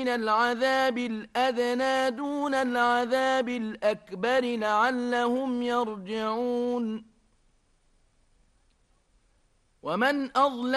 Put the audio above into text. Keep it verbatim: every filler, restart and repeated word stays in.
العذاب الأدنى دون العذاب الأكبر لعلهم يرجعون. ومن أظلم